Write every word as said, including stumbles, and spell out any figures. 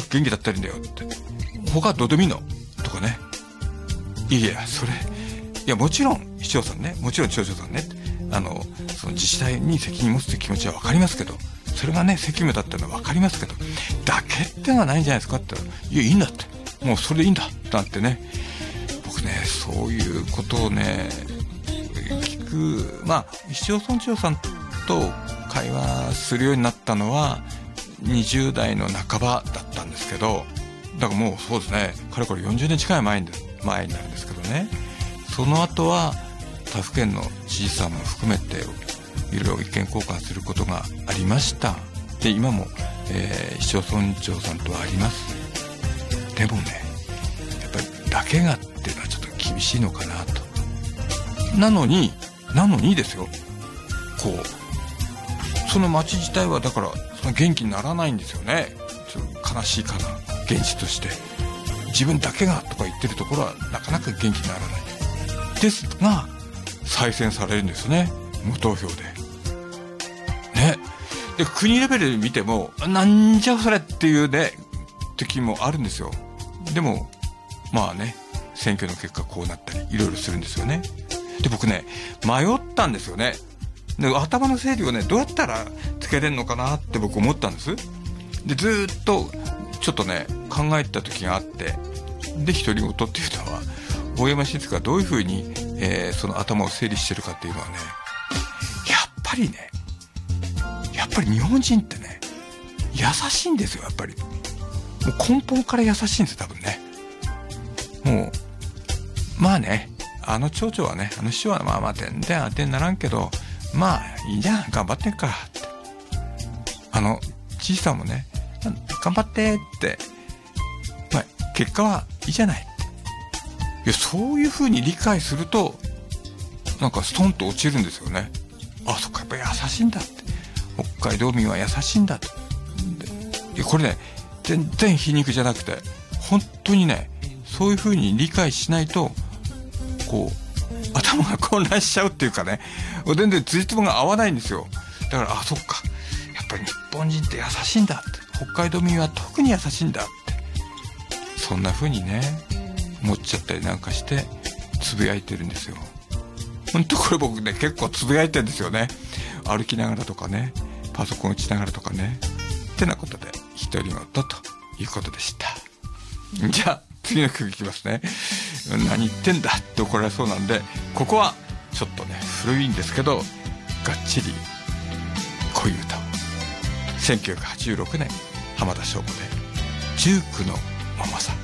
かく元気だったらいいんだよって。他はどうでもいいのとかね。いやいや、それ、いや、もちろん、市長さんね、もちろん町長さんね、あの、その自治体に責任持つって気持ちはわかりますけど、それがね、責務だってのはわかりますけど、だけってのはないんじゃないですかって言ったら、いや、いいんだって。もうそれでいいんだなんてね。僕ね、そういうことをね、聞く、まあ、市町村長さんと会話するようになったのは、にじゅう代の半ばだったんですけど、だからもうそうですね、かれこれよんじゅうねん近い前に、前になるんですけどね。その後は他府県の知事さんも含めていろいろ意見交換することがありました。で、今も、えー、市町村長さんとはあります。でもね、やっぱりだけがっていうのはちょっと厳しいのかなと。なのに、なのにですよ、こう、その町自体はだからその元気にならないんですよね。ちょっと悲しいかな、現実として。自分だけがとか言ってるところはなかなか元気にならない。ですが、再選されるんですよね。無投票で。ね。で、国レベルで見ても、なんじゃそれっていうね、時もあるんですよ。でも、まあね、選挙の結果こうなったり、いろいろするんですよね。で、僕ね、迷ったんですよね。で、頭の整理をね、どうやったらつけれるのかなって僕思ったんです。で、ずーっと、ちょっとね、考えた時があって、で、独り言っていうのは、大山晋介がどういうふうに、えー、その頭を整理してるかっていうのはね、やっぱりね、やっぱり日本人ってね、優しいんですよ、やっぱり。もう根本から優しいんですよ、多分ね。もう、まあね、あの町長はね、あの市長はまあまあ全然当てにならんけど、まあいいじゃん、頑張ってんからって。あの、知事さんもね、頑張ってって、まあ結果はいいじゃない。いや、そういう風に理解すると、なんかストンと落ちるんですよね。あ、そっか、やっぱり優しいんだって。北海道民は優しいんだと。いや、これね、全然皮肉じゃなくて、本当にね、そういう風に理解しないと、こう、頭が混乱しちゃうっていうかね、全然つじつまが合わないんですよ。だから、あ、そっか、やっぱり日本人って優しいんだって。北海道民は特に優しいんだって。そんな風にね、思っちゃったりなんかしてつぶやいてるんですよ。ほんとこれ僕ね、結構つぶやいてるんですよね。歩きながらとかね、パソコン打ちながらとかね。ってなことで独り言ということでした。じゃあ次の曲いきますね。何言ってんだって怒られそうなんで、ここはちょっとね古いんですけど、がっちりこういう歌を。せんきゅうひゃくはちじゅうろくねん浜田省吾でじゅうきゅうのママさん。